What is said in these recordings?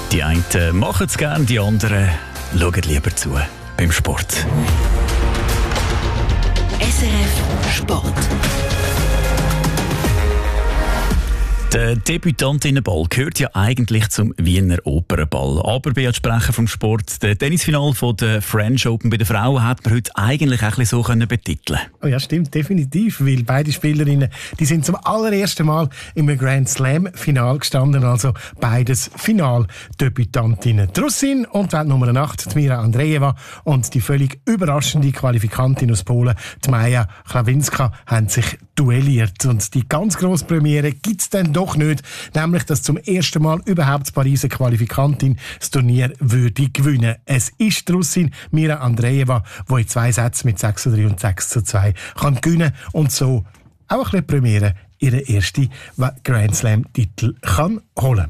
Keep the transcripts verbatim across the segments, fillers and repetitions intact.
Die einen machen es gerne, die anderen schauen lieber zu beim Sport. S R F Sport. Der Debütantinnenball gehört ja eigentlich zum Wiener Opernball. Aber bei Sprecher vom Sport, der Tennisfinal von der French Open bei den Frauen hat man heute eigentlich auch ein bisschen so betiteln. Oh ja, stimmt, definitiv, weil beide Spielerinnen, die sind zum allerersten Mal im Grand Slam Final gestanden, also beides Finaldebütantinnen. Die Russin und Weltnummer acht, die Mira Andreeva, und die völlig überraschende Qualifikantin aus Polen, die Maja Klawinska, haben sich duelliert. Und die ganz grosse Premiere gibt es dann doch nicht, nämlich, dass zum ersten Mal überhaupt die Pariser Qualifikantin das Turnier würde gewinnen. Es ist die Russin Mira Andreeva, die in zwei Sätzen mit sechs zu drei und sechs zu zwei kann gewinnen und so auch ein bisschen Premiere ihren ersten Grand Slam-Titel kann holen.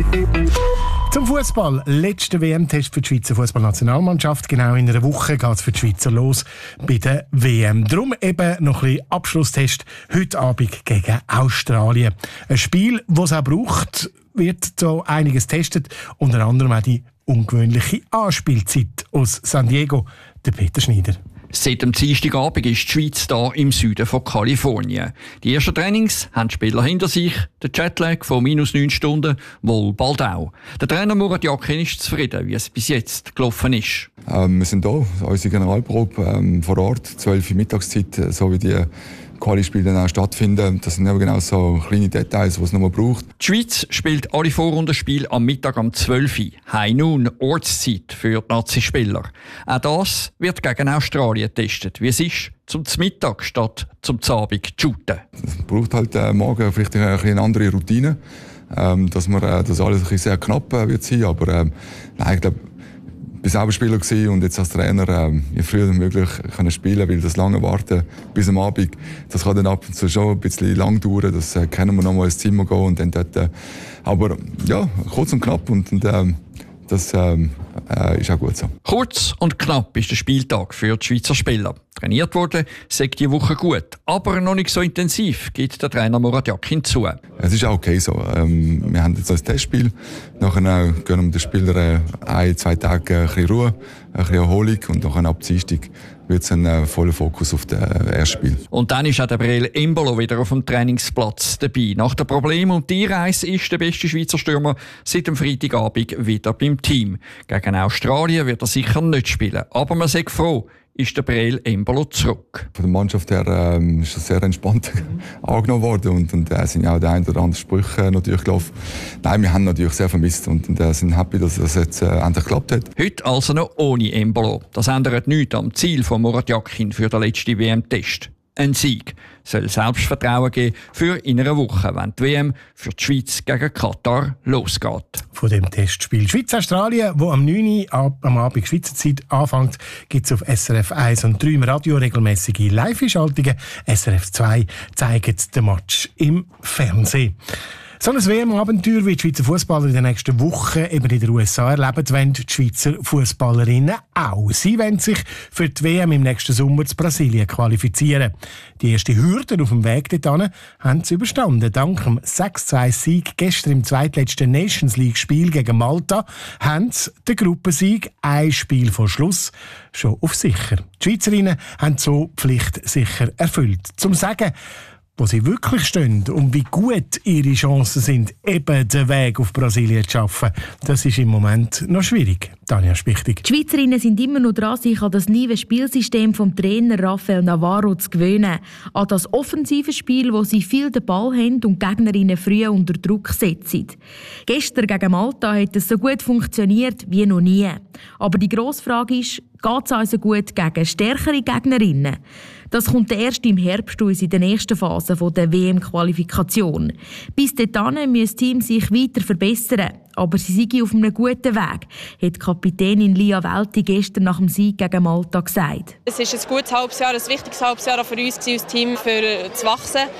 Zum Fußball. Letzter W M-Test für die Schweizer Fußballnationalmannschaft. Genau in einer Woche geht es für die Schweizer los bei der W M. Darum eben noch ein bisschen Abschlusstest heute Abend gegen Australien. Ein Spiel, das es auch braucht, wird so einiges getestet. Unter anderem auch die ungewöhnliche Anspielzeit aus San Diego. Der Peter Schneider. Seit dem Dienstagabend ist die Schweiz hier im Süden von Kalifornien. Die ersten Trainings haben die Spieler hinter sich. Der Jetlag von minus neun Stunden wohl bald auch. Der Trainer Murat Yakin ist zufrieden, wie es bis jetzt gelaufen ist. Ähm, wir sind hier, unsere Generalprobe ähm, vor Ort, zwölf Uhr Mittagszeit, so wie die Quali-Spiele dann auch stattfinden. Das sind eben genau so kleine Details, die es noch mal braucht. Die Schweiz spielt alle Vorrundenspiele am Mittag um zwölf Uhr. High Noon, Ortszeit für die Nazi-Spieler. Auch das wird gegen Australien getestet. Wie es ist, zum Mittag statt zum Abend zu shooten. Es braucht halt äh, morgen vielleicht eine, eine andere Routine, ähm, dass man äh, das alles ein bisschen sehr knapp äh, wird sein. Aber äh, nein, ich glaube, ich war selber Spieler gewesen und jetzt als Trainer äh, je früher möglich können spielen, weil das lange Warten bis am Abend, das kann dann ab und zu schon ein bisschen lang dauern. Das äh, können wir noch mal ins Zimmer gehen und dann dort. Äh, aber ja, kurz und knapp und, und äh, das äh, äh, ist auch gut so. Kurz und knapp ist der Spieltag für die Schweizer Spieler. Trainiert wurde, sagt die Woche gut, aber noch nicht so intensiv, gibt der Trainer Murat Yakin zu. Es ist auch okay so. Ähm, wir haben jetzt ein Testspiel. Nachher gönnen wir den Spielern ein, zwei Tage ein bisschen Ruhe, ein bisschen Erholung und nachher ab Dienstag wird es ein äh, voller Fokus auf das erste Spiel. Und dann ist auch der Breel Embolo wieder auf dem Trainingsplatz dabei. Nach dem Problem und die Reise ist der beste Schweizer Stürmer seit dem Freitagabend wieder beim Team. Gegen Australien wird er sicher nicht spielen, aber man sagt froh, ist der Breel Embolo zurück. Von der Mannschaft her ähm, ist das sehr entspannt angenommen worden und, und äh, sind ja auch die ein oder anderen Sprüche äh, natürlich gelaufen. Nein, wir haben natürlich sehr vermisst und, und äh, sind happy, dass das jetzt äh, endlich geklappt hat. Heute also noch ohne Embolo. Das ändert nichts am Ziel von Murat Yakin für den letzten W M-Test. Ein Sieg soll Selbstvertrauen geben für in einer Woche, wenn die W M für die Schweiz gegen Katar losgeht. Von dem Testspiel Schweiz-Australien, wo am neun Uhr ab, am Abend Schweizer Zeit anfängt, gibt es auf S R F eins und drei im Radio regelmäßige Live-Schaltungen. S R F zwei zeigt den Match im Fernsehen. So ein W M-Abenteuer wie die Schweizer Fußballer in den nächsten Wochen eben in den U S A erleben, wollen die Schweizer Fußballerinnen auch. Sie wollen sich für die W M im nächsten Sommer zu Brasilien qualifizieren. Die ersten Hürden auf dem Weg dorthin haben sie überstanden. Dank dem sechs zu eins Sieg gestern im zweitletzten Nations League-Spiel gegen Malta haben sie den Gruppensieg ein Spiel vor Schluss schon auf sicher. Die Schweizerinnen haben so die Pflicht sicher erfüllt. Zum Sagen, wo sie wirklich stehen und wie gut ihre Chancen sind, eben den Weg auf Brasilien zu schaffen, das ist im Moment noch schwierig. Tanja Spichtig. Die Schweizerinnen sind immer noch dran, sich an das neue Spielsystem vom Trainer Rafael Navarro zu gewöhnen. An das offensive Spiel, wo sie viel den Ball haben und Gegnerinnen früh unter Druck setzen. Gestern gegen Malta hat es so gut funktioniert wie noch nie. Aber die grosse Frage ist, geht es also gut gegen stärkere Gegnerinnen? Das kommt erst im Herbst uns in der nächsten Phase der W M-Qualifikation. Bis dahin müssen das Team sich weiter verbessern. Aber sie sind auf einem guten Weg, hat Kapitänin Lia Welti gestern nach dem Sieg gegen Malta gesagt. Es war ein gutes halbes Jahr, ein wichtiges halbes Jahr für uns als Team, für zu wachsen.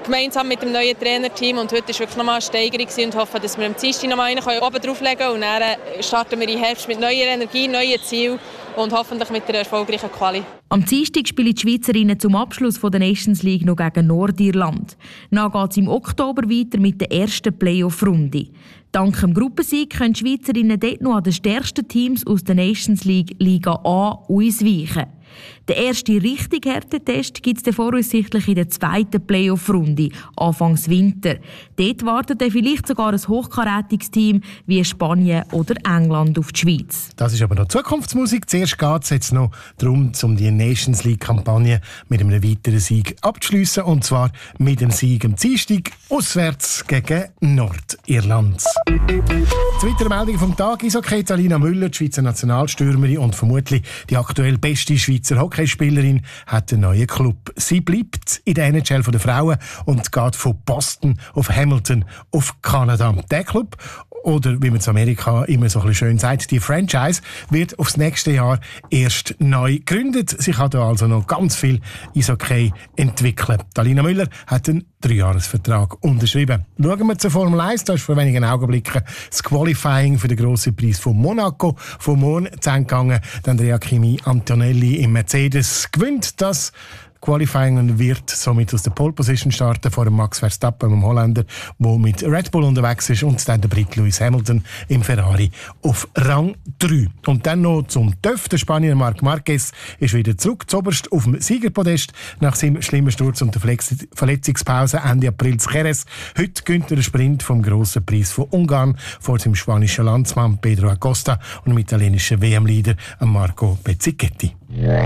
gemeinsam mit dem neuen Trainerteam. Und heute war wirklich nochmal eine Steigerung und hoffe, dass wir am Dienstag noch einen oben drauflegen können. Und dann starten wir im Herbst mit neuer Energie, neuen Zielen und hoffentlich mit einer erfolgreichen Quali. Am Dienstag spielen die Schweizerinnen zum Abschluss der Nations League noch gegen Nordirland. Dann geht es im Oktober weiter mit der ersten Playoff-Runde. Dank dem Gruppensieg können die Schweizerinnen dort noch an den stärksten Teams aus der Nations League Liga A ausweichen. Den ersten richtig harten Test gibt es voraussichtlich in der zweiten Playoff-Runde, Anfangs Winter. Dort wartet dann vielleicht sogar ein hochkarätiges Team wie Spanien oder England auf die Schweiz. Das ist aber noch Zukunftsmusik. Zuerst geht es jetzt noch darum, um die Nations League-Kampagne mit einem weiteren Sieg abzuschliessen. Und zwar mit dem Sieg am Dienstag auswärts gegen Nordirland. Zweite Meldung vom Tag ist okay. Alina Müller, die Schweizer Nationalstürmerin und vermutlich die aktuell beste Schweizer Hockeyspielerin, hat einen neuen Club. Sie bleibt in der N H L der Frauen und geht von Boston auf Hamilton auf Kanada. Der Club, oder wie man in Amerika immer so ein bisschen schön sagt, die Franchise, wird aufs nächste Jahr erst neu gegründet. Sie kann da also noch ganz viel Eishockey entwickeln. Alina Müller hat einen Dreijahresvertrag unterschrieben. Schauen wir zur Formel eins. Da ist vor wenigen Augenblicken das Qualifying für den grossen Preis von Monaco vom Mond zu Ende gegangen. Andrea Kimi Antonelli im Mercedes gewinnt das Qualifying und wird somit aus der Pole Position starten vor dem Max Verstappen, dem Holländer, der mit Red Bull unterwegs ist, und dann der Brit Lewis Hamilton im Ferrari auf Rang drei. Und dann noch zum T Ö F. Der Spanier Marc Marquez ist wieder zurück zuoberst auf dem Siegerpodest nach seinem schlimmen Sturz und der Verletzungspause Ende April zu Jerez. Heute gönnt er den Sprint vom grossen Preis von Ungarn vor seinem spanischen Landsmann Pedro Acosta und dem italienischen W M-Leader Marco Bezzecchetti.